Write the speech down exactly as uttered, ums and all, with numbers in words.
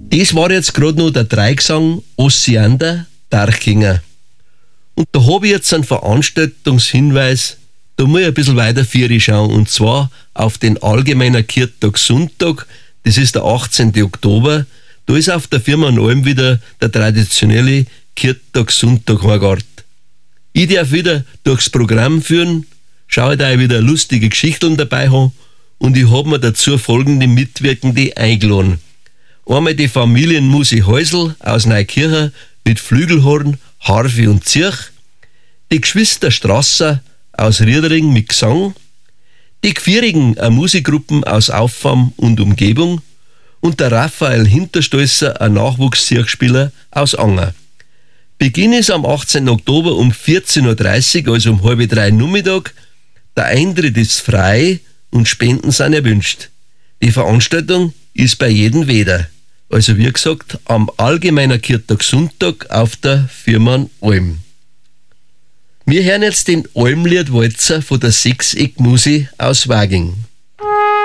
Das war jetzt gerade noch der Dreigesang Osiander Darchinger. Und da habe ich jetzt einen Veranstaltungshinweis, da muss ich ein bisschen weiter vorne schauen, und zwar auf den Allgemeiner Kirchtag Sonntag, das ist der achtzehnten Oktober, da ist auf der Firma Alm wieder der traditionelle Kirchtag Sonntag Horgart. Ich darf wieder durchs Programm führen, schaue, da ich wieder lustige Geschichten dabei habe, und ich habe mir dazu folgende Mitwirkende eingeladen. Einmal die Familien Musi Häusl aus Neukirchen mit Flügelhorn, Harfe und Zirch, die Geschwister Strasser aus Riedering mit Gesang, die Gvierigen eine Musikgruppen aus Auffam und Umgebung und der Raphael Hinterstolzer, ein Nachwuchszirchspieler aus Anger. Beginn ist am achtzehnten Oktober um vierzehn Uhr dreißig, also um halb drei Nachmittag. Der Eintritt ist frei und Spenden sind erwünscht. Die Veranstaltung ist bei jedem Weder. Also wie gesagt, am Allgemeiner Kirchtag Sonntag auf der Firma Alm. Wir hören jetzt den Almlied Walzer von der Sechseckmusi aus Waging.